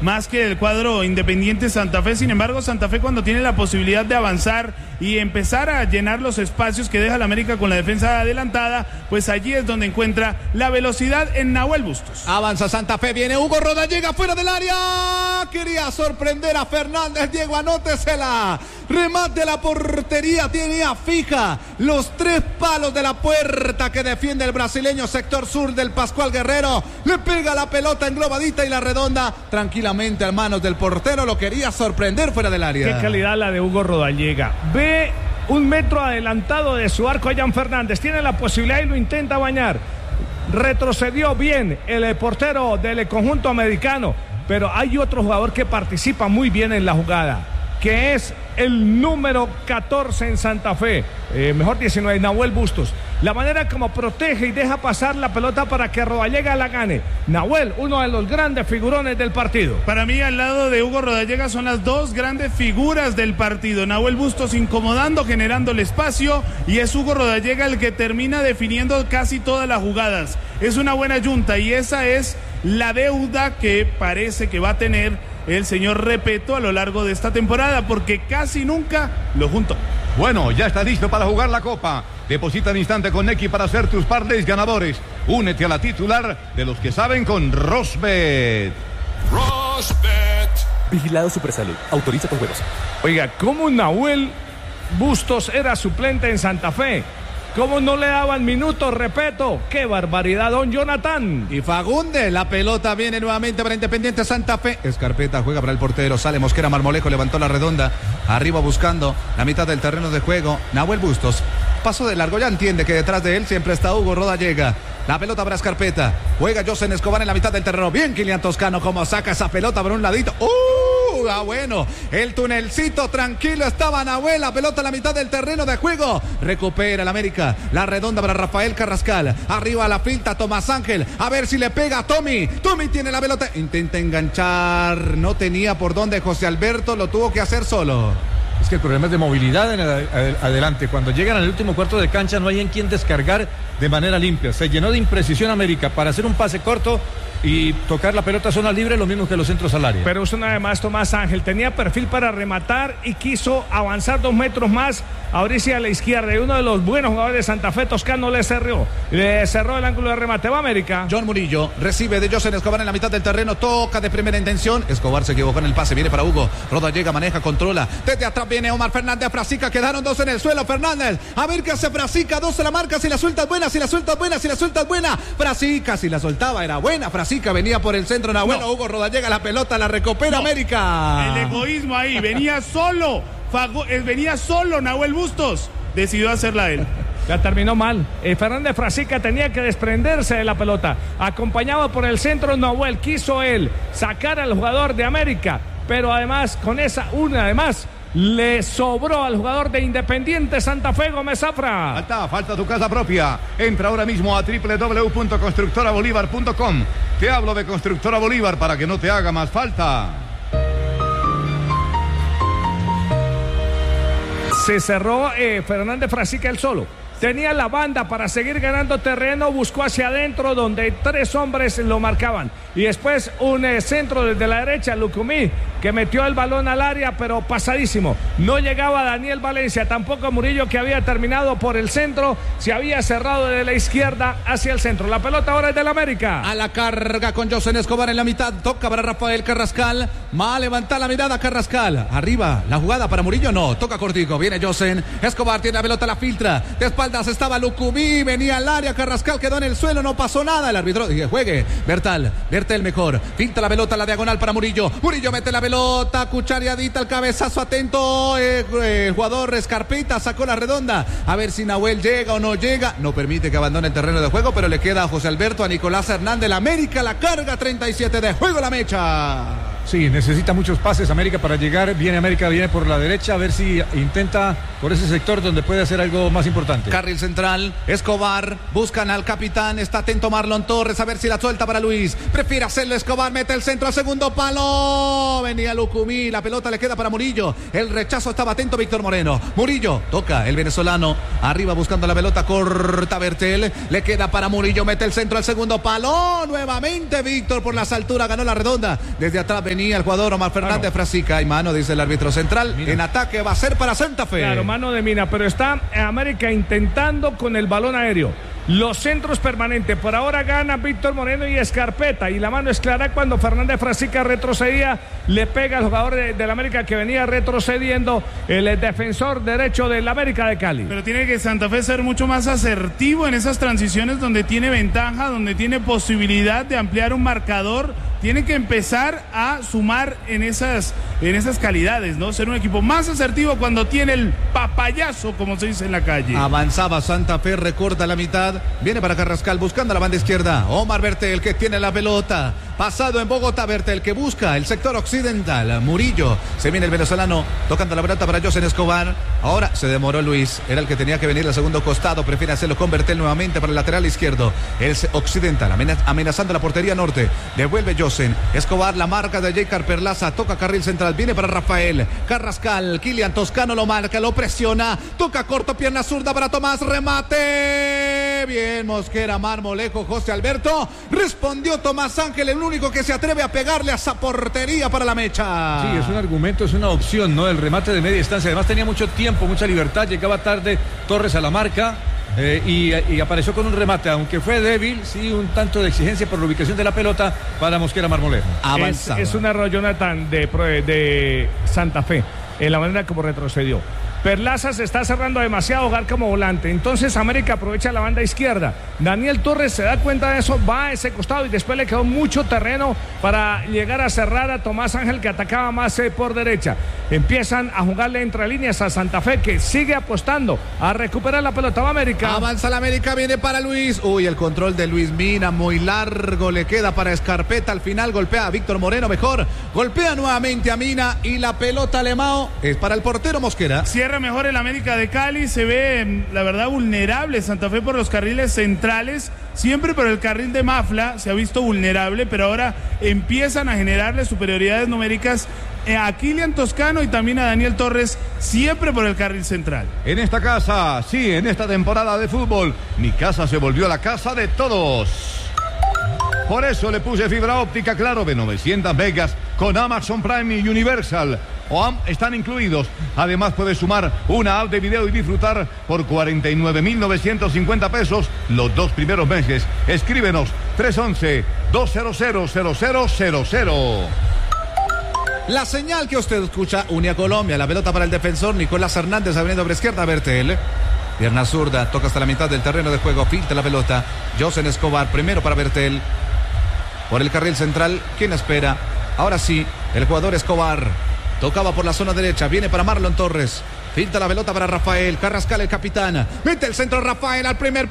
más que del cuadro Independiente Santa Fe. Sin embargo, Santa Fe, cuando tiene la posibilidad de avanzar y empezar a llenar los espacios que deja la América con la defensa adelantada, pues allí es donde encuentra la velocidad en Nahuel Bustos. Avanza Santa Fe, viene Hugo Rodallega fuera del área, quería sorprender a Fernández. Diego, anótesela, remate a la portería, tenía fija los 3 palos de la puerta que defiende el brasileño, sector sur del Pascual Guerrero, le pega la pelota englobadita y la redonda tranquilamente a manos del portero, lo quería sorprender fuera del área. Qué calidad la de Hugo Rodallega, ve 1 metro adelantado de su arco a Jan Fernández, tiene la posibilidad y lo intenta bañar, retrocedió bien el portero del conjunto americano, pero hay otro jugador que participa muy bien en la jugada, que es el número 14 en Santa Fe, mejor 19, Nahuel Bustos. La manera como protege y deja pasar la pelota para que Rodallega la gane. Nahuel, uno de los grandes figurones del partido. Para mí, al lado de Hugo Rodallega, son las 2 grandes figuras del partido. Nahuel Bustos incomodando, generando el espacio, y es Hugo Rodallega el que termina definiendo casi todas las jugadas. Es una buena yunta y esa es la deuda que parece que va a tener el señor Repeto a lo largo de esta temporada, porque casi nunca lo juntó. Bueno, ya está listo para jugar la Copa. Deposita al instante con Nequi para hacer tus parlays ganadores. Únete a la titular de los que saben con Rosbet. Rosbet. Vigilado Supersalud. Autoriza con juegos. Oiga, ¿cómo Nahuel Bustos era suplente en Santa Fe? ¿Cómo no le daban minutos? Repeto, qué barbaridad, don Jonathan. Y Fagunde, la pelota viene nuevamente para Independiente Santa Fe. Escarpeta juega para el portero, sale Mosquera, Marmolejo levantó la redonda, arriba buscando la mitad del terreno de juego. Nahuel Bustos, paso de largo, ya entiende que detrás de él siempre está Hugo Rodallega. La pelota para Escarpeta, juega Josen Escobar en la mitad del terreno. Bien Kilian Toscano, como saca esa pelota por un ladito. Bueno, el tunelcito tranquilo estaba Nahuel, la pelota en la mitad del terreno de juego. Recupera el América, la redonda para Rafael Carrascal. Arriba la filta Tomás Ángel, a ver si le pega a Tommy. Tommy tiene la pelota, intenta enganchar, no tenía por dónde José Alberto, lo tuvo que hacer solo. Es que el problema es de movilidad adelante. Cuando llegan al último cuarto de cancha no hay en quien descargar de manera limpia. Se llenó de imprecisión América para hacer un pase corto y tocar la pelota a zona libre, lo mismo que los centros al área. Pero usted además, Tomás Ángel, tenía perfil para rematar y quiso avanzar 2 metros más, abrirse a la izquierda, y uno de los buenos jugadores de Santa Fe, Toscano, le cerró el ángulo de remate. Va América. John Murillo recibe de Josen Escobar en la mitad del terreno, toca de primera intención. Escobar se equivocó en el pase, viene para Hugo Rodallega, maneja, controla. Desde atrás viene Omar Fernández, Frasica, quedaron 2 en el suelo. Fernández, a ver qué hace Frasica, 2 en la marca, si la suelta es buena, si la suelta es buena, si la suelta es buena. Frasica, si la soltaba era buena. Frasica venía por el centro, Nahuel, no. Hugo Rodallega, la pelota la recupera América. El egoísmo ahí, venía solo Nahuel Bustos, decidió hacerla él. La terminó mal. Fernández Frasica tenía que desprenderse de la pelota. Acompañado por el centro, Nahuel quiso él sacar al jugador de América, pero además con esa le sobró al jugador de Independiente Santa Fe, Gómez Zafra. Falta tu casa propia. Entra ahora mismo a www.constructorabolívar.com. Te hablo de Constructora Bolívar para que no te haga más falta. Se cerró Fernández Frasica él solo. Tenía la banda para seguir ganando terreno, buscó hacia adentro donde 3 hombres lo marcaban. Y después un centro desde la derecha, Lucumí, que metió el balón al área, pero pasadísimo. No llegaba Daniel Valencia, tampoco Murillo, que había terminado por el centro. Se había cerrado desde la izquierda hacia el centro. La pelota ahora es del América. A la carga con Josen Escobar en la mitad. Toca para Rafael Carrascal. Va a levantar la mirada Carrascal. Arriba, la jugada para Murillo, no. Toca cortico, viene Josen Escobar, tiene la pelota, la filtra. De espaldas estaba Lucumí, venía al área. Carrascal quedó en el suelo, no pasó nada. El árbitro dije, juegue. Bertal mejor. Filtra la pelota, la diagonal para Murillo. Murillo mete la pelota, cuchareadita, el cabezazo atento. El jugador Escarpeta sacó la redonda. A ver si Nahuel llega o no llega. No permite que abandone el terreno de juego, pero le queda a José Alberto, a Nicolás Hernández. La América la carga, 37 de juego la mecha. Sí, necesita muchos pases América para llegar. Viene América, viene por la derecha, a ver si intenta por ese sector donde puede hacer algo más importante. Carril central, Escobar, buscan al capitán, está atento Marlon Torres, a ver si la suelta para Luis. Prefiere hacerlo Escobar, mete el centro al segundo palo. Venía Lucumí, la pelota le queda para Murillo. El rechazo estaba atento Víctor Moreno. Murillo, toca el venezolano, arriba buscando la pelota, corta Bertel, le queda para Murillo, mete el centro al segundo palo. Nuevamente Víctor por las alturas, ganó la redonda. Desde atrás venía el jugador Omar Fernández Frasica. Hay mano, dice el árbitro central. Mira. En ataque va a ser para Santa Fe. Claro, mano de Mina, pero está América intentando con el balón aéreo. Los centros permanentes. Por ahora gana Víctor Moreno y Escarpeta. Y la mano es clara cuando Fernández Frasica retrocedía. Le pega al jugador del América que venía retrocediendo. El defensor derecho del América de Cali. Pero tiene que Santa Fe ser mucho más asertivo en esas transiciones donde tiene ventaja, donde tiene posibilidad de ampliar un marcador. Tiene que empezar a sumar en esas calidades, ¿no? Ser un equipo más asertivo cuando tiene el papayazo, como se dice en la calle. Avanzaba Santa Fe, recorta la mitad. Viene para Carrascal buscando la banda izquierda. Omar Bertel que tiene la pelota. Pasado en Bogotá, Bertel que busca el sector occidental. Murillo, se viene el venezolano tocando la pelota para José Escobar. Ahora se demoró Luis, era el que tenía que venir al segundo costado. Prefiere hacerlo con Bertel nuevamente para el lateral izquierdo. El occidental amenazando la portería norte. Devuelve José Escobar, la marca de J. Perlaza, toca carril central, viene para Rafael Carrascal, Kilian Toscano lo marca, lo presiona, toca corto, pierna zurda para Tomás, remate, bien Mosquera, Marmolejo, José Alberto, respondió Tomás Ángel, el único que se atreve a pegarle a esa portería para la mecha. Sí, es un argumento, es una opción, ¿no? El remate de media distancia, además tenía mucho tiempo, mucha libertad, llegaba tarde Torres a la marca. Y apareció con un remate, aunque fue débil, sí, un tanto de exigencia por la ubicación de la pelota para Mosquera Marmolejo. Es un error, Jonathan, de Santa Fe, en la manera como retrocedió. Perlaza se está cerrando demasiado hogar como volante. Entonces América aprovecha la banda izquierda. Daniel Torres se da cuenta de eso, va a ese costado y después le quedó mucho terreno para llegar a cerrar a Tomás Ángel que atacaba más por derecha. Empiezan a jugarle entre líneas a Santa Fe que sigue apostando a recuperar la pelota. Va América. Avanza la América, viene para Luis. Uy, el control de Luis Mina muy largo, le queda para Escarpeta. Al final golpea a Víctor Moreno mejor. Golpea nuevamente a Mina y la pelota Alemão es para el portero Mosquera. Cierra mejor el América de Cali, se ve la verdad vulnerable Santa Fe por los carriles centrales, siempre por el carril de Mafla se ha visto vulnerable, pero ahora empiezan a generarle superioridades numéricas a Kilian Toscano y también a Daniel Torres, siempre por el carril central. En esta casa, sí, en esta temporada de fútbol, mi casa se volvió la casa de todos. Por eso le puse fibra óptica Claro de 900 megas con Amazon Prime y Universal. Están incluidos. Además puedes sumar una app de video y disfrutar por 49.950 pesos los 2 primeros meses. Escríbenos 311-200-0000. La señal que usted escucha une a Colombia. La pelota para el defensor Nicolás Hernández abriendo por izquierda Bertel. Pierna zurda, toca hasta la mitad del terreno de juego, filtra la pelota. José Escobar primero para Bertel. Por el carril central, ¿quién espera? Ahora sí, el jugador Escobar. Tocaba por la zona derecha, viene para Marlon Torres. Filtra la pelota para Rafael Carrascal, el capitán. Mete el centro Rafael al primer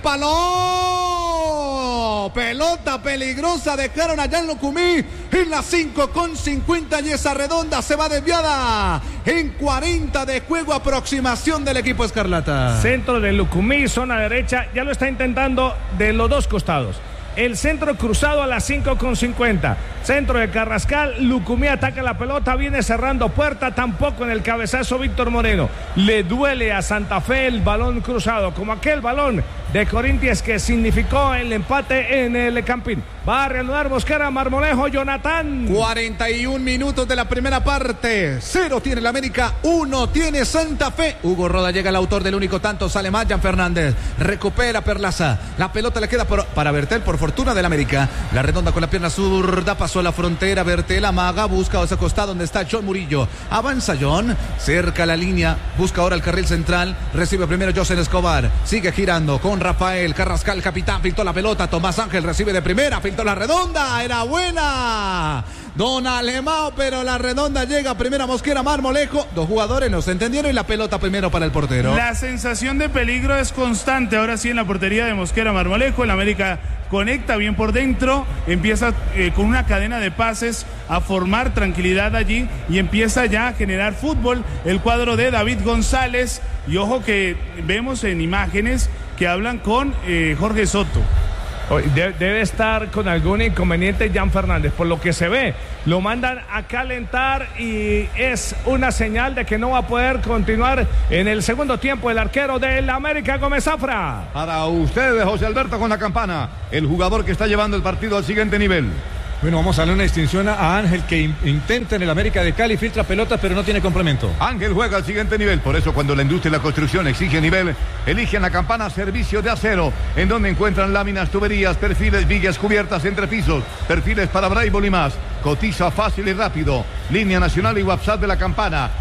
palo. Pelota peligrosa, dejaron allá en Lucumí. En la 5:50 y esa redonda se va desviada. En 40 de juego, aproximación del equipo escarlata. Centro de Lucumí, zona derecha, ya lo está intentando de los dos costados. El centro cruzado a las 5:50. Centro de Carrascal, Lucumí ataca la pelota, viene cerrando puerta, tampoco en el cabezazo Víctor Moreno. Le duele a Santa Fe el balón cruzado, como aquel balón de Corinthians que significó el empate en el Campín. Va a reanudar Mosquera, Marmolejo, Jonathan. 41 minutos de la primera parte. 0 tiene el América, 1 tiene Santa Fe. Hugo Roda llega el autor del único tanto, sale Mayan Fernández. Recupera Perlaza. La pelota le queda para Bertel, por fortuna del América. La redonda con la pierna zurda, pasó a la frontera. Bertel amaga, busca ese costado donde está John Murillo. Avanza John, cerca la línea, busca ahora el carril central. Recibe primero José Escobar. Sigue girando con Rafael Carrascal, capitán. Pintó la pelota, Tomás Ángel recibe de primera. Pintó la redonda, era buena. Don Alemão, pero la redonda llega primero a Mosquera, Marmolejo. Dos jugadores no se entendieron y la pelota primero para el portero. La sensación de peligro es constante. Ahora sí en la portería de Mosquera, Marmolejo. El América conecta bien por dentro, empieza con una cadena de pases a formar tranquilidad allí y empieza ya a generar fútbol el cuadro de David González. Y ojo que vemos en imágenes que hablan con Jorge Soto. Debe estar con algún inconveniente Jan Fernández, por lo que se ve, lo mandan a calentar y es una señal de que no va a poder continuar en el segundo tiempo el arquero del América, Gómez Zafra. Para ustedes, José Alberto, con la campana, el jugador que está llevando el partido al siguiente nivel. Bueno, vamos a darle una distinción a Ángel, que intenta en el América de Cali, filtra pelotas, pero no tiene complemento. Ángel juega al siguiente nivel, por eso cuando la industria y la construcción exige nivel, eligen la Campana Servicio de Acero, en donde encuentran láminas, tuberías, perfiles, vigas cubiertas, entrepisos, perfiles para Braille y más. Cotiza fácil y rápido. Línea nacional y WhatsApp de la Campana,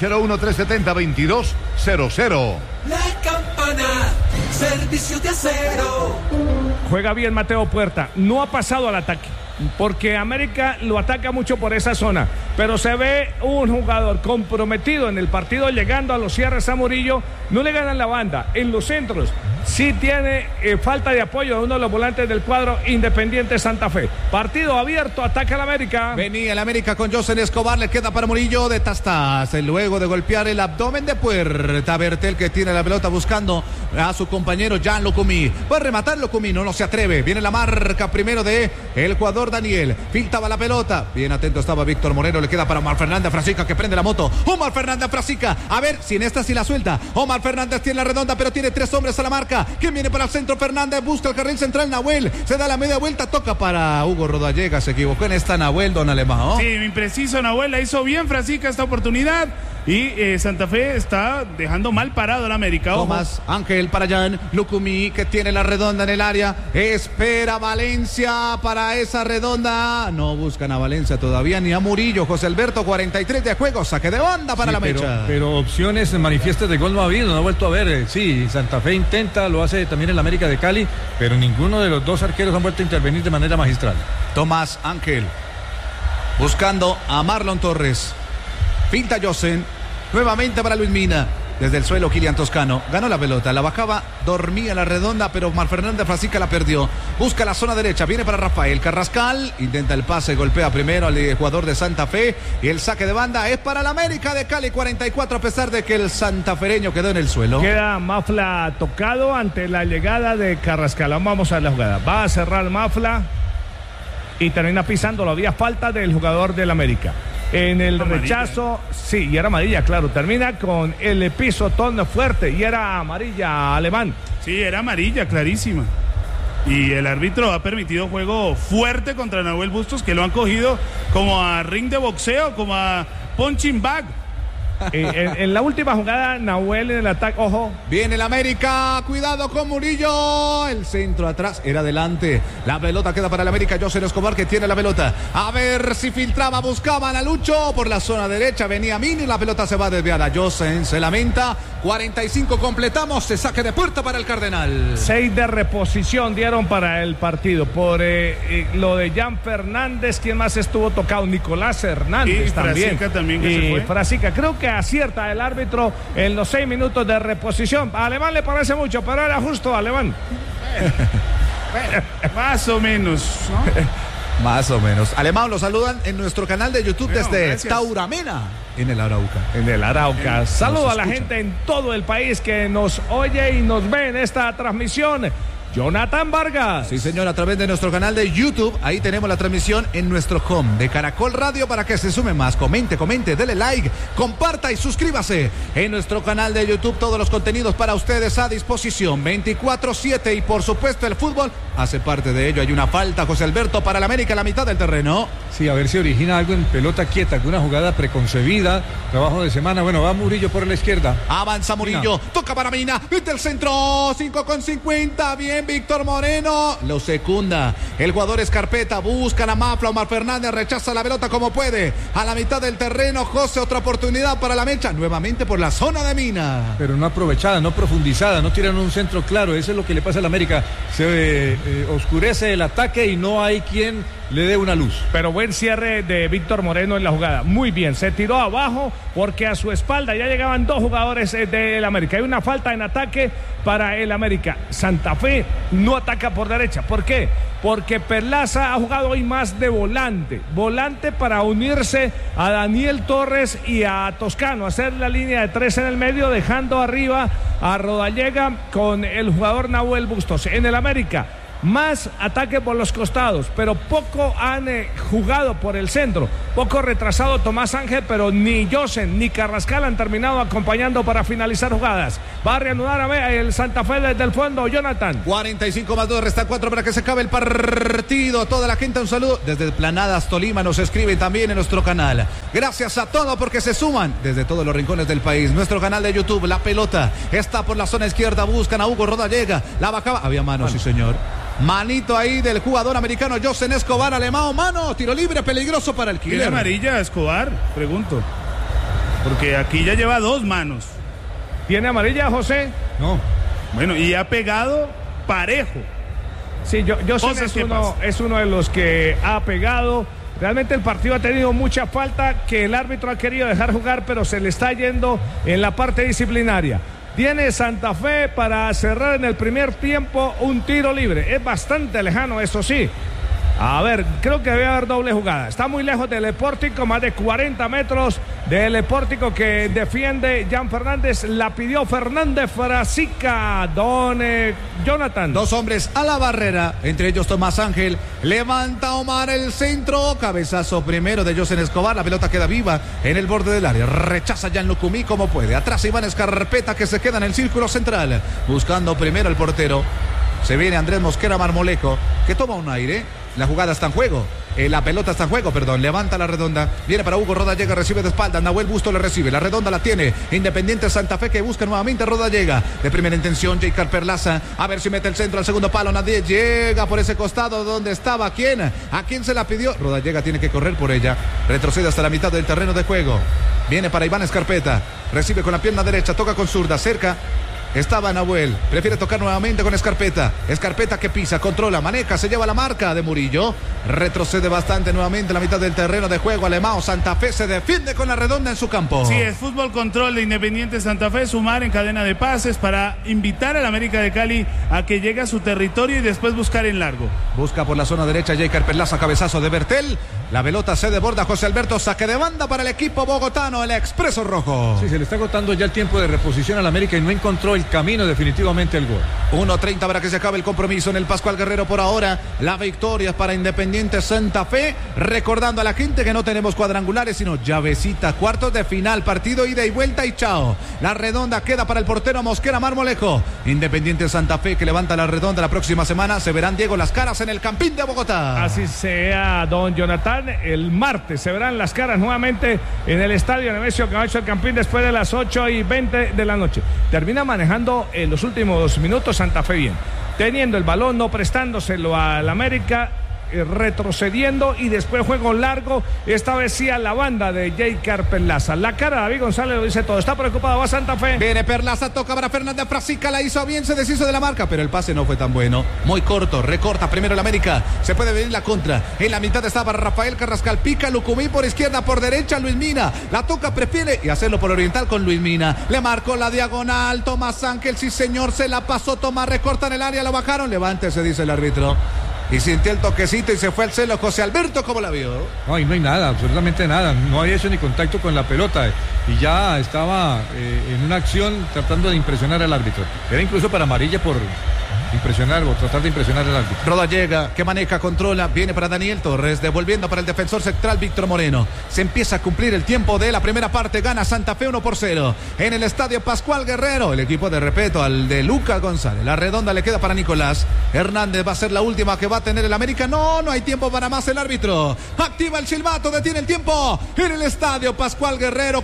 601-370-2200. La Campana, Servicio de Acero. Juega bien Mateo Puerta, no ha pasado al ataque, porque América lo ataca mucho por esa zona, pero se ve un jugador comprometido en el partido, llegando a los cierres a Murillo. No le ganan la banda en los centros, sí tiene falta de apoyo de uno de los volantes del cuadro Independiente Santa Fe. Partido abierto, ataca al América. Venía el América con José Escobar, le queda para Murillo de Tastas, luego de golpear el abdomen de Puerta. Bertel, que tiene la pelota buscando a su compañero Jan Locumí, va a rematar Locumí, no se atreve, viene la marca primero de el jugador Daniel, filtraba la pelota, bien atento estaba Víctor Moreno, le queda para Omar Fernández Frasica, que prende la moto. Omar Fernández Frasica, a ver si en esta sí la suelta. Omar Fernández tiene la redonda, pero tiene 3 hombres a la marca. ¿Quién viene para el centro? Fernández busca el carril central, Nahuel se da la media vuelta, toca para Hugo Rodallega, se equivocó en esta Nahuel, don Alemán, ¿no? Sí, impreciso Nahuel, la hizo bien Frasica esta oportunidad. Y Santa Fe está dejando mal parado al América. Ojo. Tomás Ángel para Jan Lucumí, que tiene la redonda en el área. Espera Valencia para esa redonda. No buscan a Valencia todavía ni a Murillo. José Alberto, 43 de juego. Saque de banda para la mecha. Pero opciones manifiestas de gol no ha habido, no ha vuelto a ver. Sí, Santa Fe intenta, lo hace también el América de Cali, pero ninguno de los dos arqueros han vuelto a intervenir de manera magistral. Tomás Ángel buscando a Marlon Torres. Pinta Josen, nuevamente para Luis Mina. Desde el suelo, Kilian Toscano ganó la pelota, la bajaba, dormía la redonda, pero Omar Fernández Frasica la perdió. Busca la zona derecha, viene para Rafael Carrascal, intenta el pase, golpea primero al jugador de Santa Fe, y el saque de banda es para el América de Cali, 44, a pesar de que el santafereño quedó en el suelo. Queda Mafla tocado ante la llegada de Carrascal. Vamos a la jugada, va a cerrar Mafla y termina pisándolo. Había falta del jugador del América. En el rechazo, sí, y era amarilla, claro. Termina con el pisotón fuerte y era amarilla, Alemán. Sí, era amarilla, clarísima. Y el árbitro ha permitido juego fuerte contra Nahuel Bustos, que lo han cogido como a ring de boxeo, como a punching bag. En la última jugada, Nahuel en el ataque, ojo. Viene el América, cuidado con Murillo. El centro atrás, era adelante. La pelota queda para el América. José Escobar, que tiene la pelota. A ver si filtraba, buscaban a Lucho por la zona derecha. Venía Mini, la pelota se va desviada. José se lamenta. 45 completamos, se saque de puerta para el Cardenal. 6 de reposición dieron para el partido. Por lo de Jan Fernández, ¿quién más estuvo tocado? Nicolás Hernández y también. Frasica también, que se fue. Frasica, creo que acierta el árbitro en los 6 minutos de reposición. A Alemán le parece mucho, pero era justo, Alemán. Bueno, más o menos, ¿no? Más o menos. Alemán, lo saludan en nuestro canal de YouTube, bueno, desde gracias. Tauramena, en el Arauca. En el Arauca. Saludo a la gente en todo el país que nos oye y nos ve en esta transmisión. Jonathan Vargas. Sí, señor, a través de nuestro canal de YouTube. Ahí tenemos la transmisión en nuestro home de Caracol Radio para que se sume más. Comente, dele like, comparta y suscríbase. En nuestro canal de YouTube todos los contenidos para ustedes a disposición 24/7 y por supuesto el fútbol hace parte de ello. Hay una falta, José Alberto, para el América en la mitad del terreno. Sí, a ver si origina algo en pelota quieta, alguna jugada preconcebida, trabajo de semana. Bueno, va Murillo por la izquierda. Avanza Murillo, toca para Mina, desde el centro, 5:50, bien Víctor Moreno, lo secunda, el jugador Escarpeta, busca la Mafla, Omar Fernández rechaza la pelota como puede, a la mitad del terreno, José, otra oportunidad para la mecha, nuevamente por la zona de Mina. Pero no aprovechada, no profundizada, no tiran un centro claro, eso es lo que le pasa al América, se oscurece el ataque y no hay quien le dé una luz. Pero buen cierre de Víctor Moreno en la jugada, muy bien, se tiró abajo porque a su espalda ya llegaban 2 jugadores del América. Hay una falta en ataque para el América. Santa Fe no ataca por derecha. ¿Por qué? Porque Perlaza ha jugado hoy más de volante para unirse a Daniel Torres y a Toscano, hacer la línea de 3 en el medio, dejando arriba a Rodallega con el jugador Nahuel Bustos. En el América, más ataque por los costados, pero poco han jugado por el centro, poco retrasado Tomás Ángel, pero ni Josen ni Carrascal han terminado acompañando para finalizar jugadas. Va a reanudar el Santa Fe desde el fondo, Jonathan. 45 más 2, restan 4 para que se acabe el partido. Toda la gente, un saludo desde Planadas Tolima, nos escriben también en nuestro canal. Gracias a todos porque se suman desde todos los rincones del país. Nuestro canal de YouTube, La Pelota, está por la zona izquierda, buscan a Hugo Rodallega, la bajaba, había mano, sí señor. Manito ahí del jugador americano Josen Escobar, alemán, mano, tiro libre, peligroso para el killer. ¿Tiene amarilla Escobar? Pregunto. Porque aquí ya lleva 2 manos. ¿Tiene amarilla, José? No. Bueno, y ha pegado parejo. Sí, Josen es uno de los que ha pegado. Realmente el partido ha tenido mucha falta que el árbitro ha querido dejar jugar, pero se le está yendo en la parte disciplinaria. Tiene Santa Fe para cerrar en el primer tiempo un tiro libre. Es bastante lejano, eso sí. A ver, creo que debe haber doble jugada. Está muy lejos del Epórtico, más de 40 metros del Epórtico que defiende Jan Fernández. La pidió Fernández Frasica, don Jonathan. 2 hombres a la barrera, entre ellos Tomás Ángel. Levanta Omar el centro, cabezazo primero de Josen Escobar. La pelota queda viva en el borde del área. Rechaza Jan Lucumí como puede. Atrás Iván Escarpeta que se queda en el círculo central, buscando primero el portero. Se viene Andrés Mosquera Marmolejo, que toma un aire. La jugada está en juego. La pelota está en juego, perdón. Levanta la redonda. Viene para Hugo Rodallega, recibe de espalda. Nahuel Busto le recibe. La redonda la tiene Independiente Santa Fe que busca nuevamente Rodallega. De primera intención, J. Perlaza. A ver si mete el centro al segundo palo. Nadie llega por ese costado donde estaba. ¿Quién? ¿A quién se la pidió? Rodallega tiene que correr por ella. Retrocede hasta la mitad del terreno de juego. Viene para Iván Escarpeta. Recibe con la pierna derecha. Toca con zurda. Cerca. Estaba Nahuel, prefiere tocar nuevamente con Escarpeta. Escarpeta que pisa, controla, maneja, se lleva la marca de Murillo. Retrocede bastante nuevamente la mitad del terreno de juego. Alemão, Santa Fe se defiende con la redonda en su campo. Sí, es fútbol control de Independiente Santa Fe. Sumar en cadena de pases para invitar al América de Cali a que llegue a su territorio y después buscar en largo. Busca por la zona derecha J. Perlaza, cabezazo de Bertel. La pelota se desborda José Alberto, saque de banda para el equipo bogotano, el Expreso Rojo. Sí, se le está agotando ya el tiempo de reposición al América y no encontró el camino definitivamente el gol. 1:30 para que se acabe el compromiso en el Pascual Guerrero. Por ahora la victoria es para Independiente Santa Fe, recordando a la gente que no tenemos cuadrangulares sino llavecita, cuartos de final, partido ida y vuelta y chao. La redonda queda para el portero Mosquera Marmolejo. Independiente Santa Fe que levanta la redonda. La próxima semana se verán, Diego, las caras en el Campín de Bogotá. Así sea, don Jonathan. El martes se verán las caras nuevamente en el estadio Nemesio Camacho del Campín después de las 8:20 de la noche. Termina manejando en los últimos minutos Santa Fe bien, teniendo el balón, no prestándoselo al América, retrocediendo y después juego largo, esta vez sí a la banda de J. Perlaza. La cara de David González lo dice todo, está preocupado, va Santa Fe. Viene Perlaza, toca para Fernández Frasica, la hizo bien, se deshizo de la marca, pero el pase no fue tan bueno, muy corto, recorta primero el América, se puede venir la contra, en la mitad estaba Rafael Carrascal, pica Lucumí por izquierda, por derecha Luis Mina, la toca, prefiere y hacerlo por oriental con Luis Mina, le marcó la diagonal, Tomás Ángel, sí señor, se la pasó, Tomás, recorta en el área, lo bajaron, levántese, dice el árbitro. Y sintió el toquecito y se fue al celo. José Alberto, ¿cómo la vio? No, y no hay nada, absolutamente nada. No había hecho ni contacto con la pelota. Y ya estaba en una acción tratando de impresionar al árbitro. Era incluso para amarilla por impresionar o tratar de impresionar al árbitro. Rodallega, que maneja, controla, viene para Daniel Torres, devolviendo para el defensor central Víctor Moreno. Se empieza a cumplir el tiempo de la primera parte, gana Santa Fe 1-0 en el estadio Pascual Guerrero. El equipo de respeto al de Lucas González. La redonda le queda para Nicolás Hernández, va a ser la última que va a tener el América. No hay tiempo para más. El árbitro activa el silbato, detiene el tiempo en el estadio Pascual Guerrero.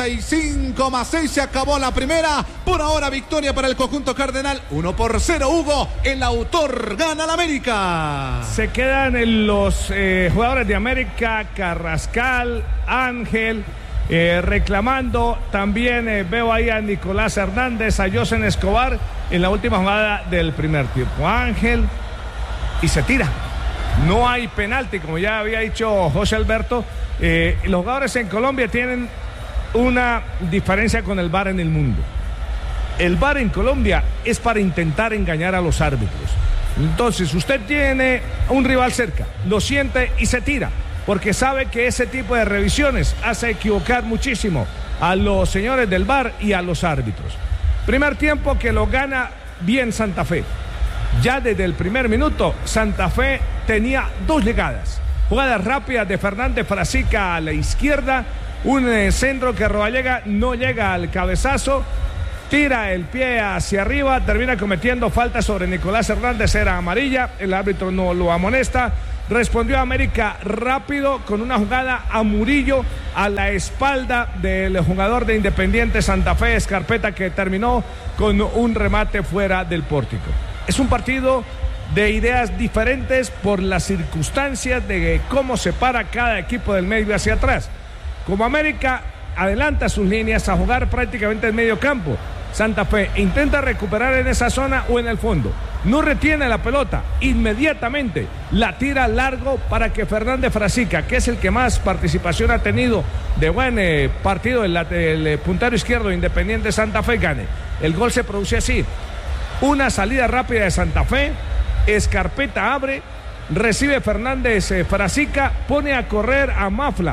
45+6, se acabó la primera. Por ahora victoria para el conjunto cardenal, 1-0. Hugo, el autor, gana la América. Se quedan los jugadores de América, Carrascal, Ángel, reclamando. También veo ahí a Nicolás Hernández, a Josen Escobar en la última jugada del primer tiempo. Ángel, y se tira. No hay penalti, como ya había dicho José Alberto. Los jugadores en Colombia tienen una diferencia con el VAR en el mundo. El VAR en Colombia es para intentar engañar a los árbitros. Entonces, usted tiene un rival cerca, lo siente y se tira, porque sabe que ese tipo de revisiones hace equivocar muchísimo a los señores del VAR y a los árbitros. Primer tiempo que lo gana bien Santa Fe. Ya desde el primer minuto, Santa Fe tenía 2 llegadas. Jugadas rápidas de Fernández Frasica a la izquierda. Un centro que Rodallega no llega al cabezazo. Tira el pie hacia arriba. Termina cometiendo falta sobre Nicolás Hernández. Era amarilla. El árbitro no lo amonesta. Respondió América rápido con una jugada a Murillo a la espalda del jugador de Independiente Santa Fe, Escarpeta, que terminó con un remate fuera del pórtico. Es un partido de ideas diferentes por las circunstancias de cómo se para cada equipo del medio hacia atrás. Como América adelanta sus líneas a jugar prácticamente en medio campo, Santa Fe intenta recuperar en esa zona o en el fondo. No retiene la pelota, inmediatamente la tira largo para que Fernández Frasica, que es el que más participación ha tenido de buen partido, el puntero izquierdo de Independiente Santa Fe, gane. El gol se produce así: una salida rápida de Santa Fe, Escarpeta abre, recibe Fernández Frasica, pone a correr a Mafla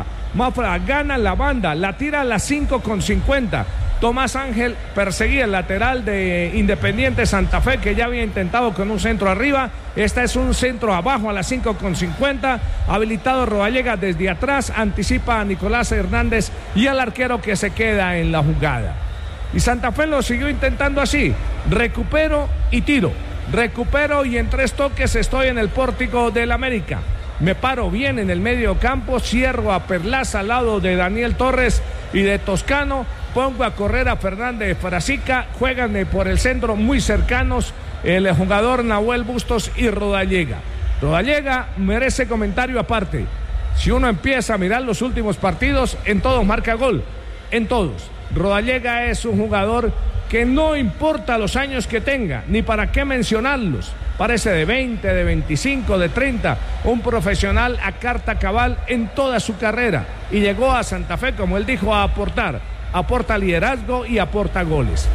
gana la banda, la tira a las 5:50. Tomás Ángel perseguía el lateral de Independiente Santa Fe, que ya había intentado con un centro arriba. Esta es un centro abajo a las 5:50. Habilitado Rodallega desde atrás, anticipa a Nicolás Hernández y al arquero, que se queda en la jugada. Y Santa Fe lo siguió intentando así: recupero y tiro, recupero y en 3 toques estoy en el pórtico del América. Me paro bien en el medio campo, cierro a Perlaza al lado de Daniel Torres y de Toscano, pongo a correr a Fernández Frasica, juegan por el centro muy cercanos el jugador Nahuel Bustos y Rodallega. Rodallega merece comentario aparte. Si uno empieza a mirar los últimos partidos, en todos marca gol, en todos. Rodallega es un jugador que no importa los años que tenga, ni para qué mencionarlos. Parece de 20, de 25, de 30, un profesional a carta cabal en toda su carrera. Y llegó a Santa Fe, como él dijo, a aportar. Aporta liderazgo y aporta goles.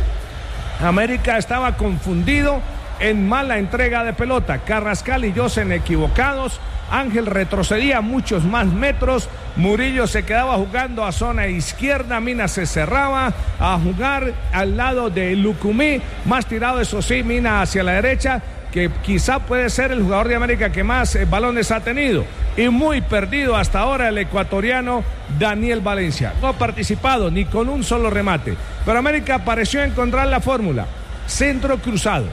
América estaba confundido en mala entrega de pelota. Carrascal y Yosen equivocados. Ángel retrocedía muchos más metros. Murillo se quedaba jugando a zona izquierda. Mina se cerraba a jugar al lado de Lucumí. Más tirado, eso sí, Mina hacia la derecha, que quizá puede ser el jugador de América que más balones ha tenido. Y muy perdido hasta ahora el ecuatoriano Daniel Valencia. No ha participado ni con un solo remate. Pero América pareció encontrar la fórmula. Centro cruzado.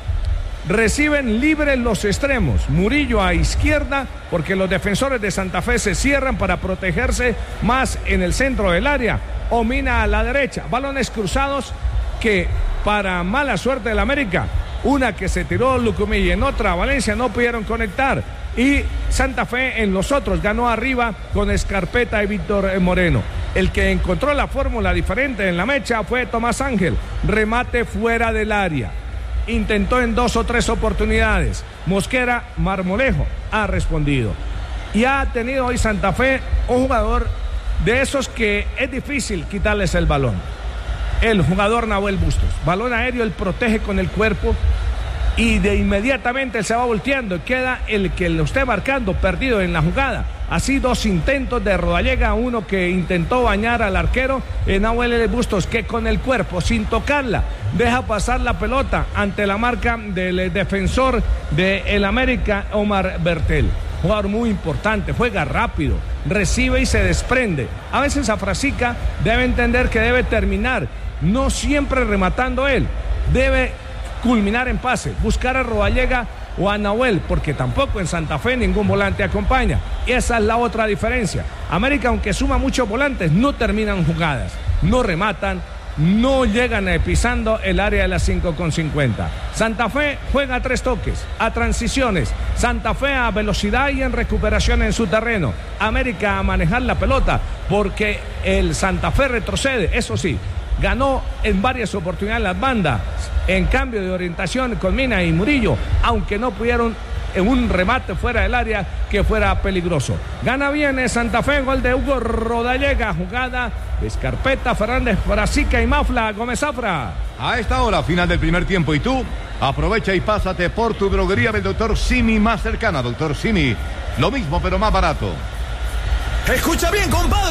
Reciben libres los extremos. Murillo a izquierda, porque los defensores de Santa Fe se cierran para protegerse más en el centro del área. O Mina a la derecha. Balones cruzados que, para mala suerte del América, una que se tiró Lucumí y en otra Valencia, no pudieron conectar. Y Santa Fe en los otros ganó arriba con Escarpeta y Víctor Moreno. El que encontró la fórmula diferente en la mecha fue Tomás Ángel. Remate fuera del área. Intentó en 2 o 3 oportunidades. Mosquera, Marmolejo ha respondido. Y ha tenido hoy Santa Fe un jugador de esos que es difícil quitarles el balón. El jugador Nahuel Bustos. Balón aéreo, él protege con el cuerpo y de inmediatamente él se va volteando y queda el que lo esté marcando perdido en la jugada. Así 2 intentos de Rodallega, uno que intentó bañar al arquero, Nahuel Bustos, que con el cuerpo, sin tocarla, deja pasar la pelota ante la marca del defensor del América, Omar Bertel. Jugador muy importante, juega rápido, recibe y se desprende. A veces a Frasica debe entender que debe terminar, no siempre rematando él, debe culminar en pase, buscar a Rodallega o a Nahuel, porque tampoco en Santa Fe ningún volante acompaña. Y esa es la otra diferencia. América, aunque suma muchos volantes, no terminan jugadas, no rematan, no llegan pisando el área de las 5:50. Santa Fe juega a 3 toques, a transiciones. Santa Fe a velocidad y en recuperación en su terreno. América a manejar la pelota, porque el Santa Fe retrocede, eso sí. Ganó en varias oportunidades las bandas en cambio de orientación con Mina y Murillo, aunque no pudieron en un remate fuera del área que fuera peligroso. Gana bien Santa Fe, gol de Hugo Rodallega, jugada de Escarpeta, Fernández Frasica y Mafla. Gómez Zafra. A esta hora, final del primer tiempo, y tú aprovecha y pásate por tu droguería del Dr. Simi más cercana. Dr. Simi, lo mismo pero más barato. Escucha bien, compadre.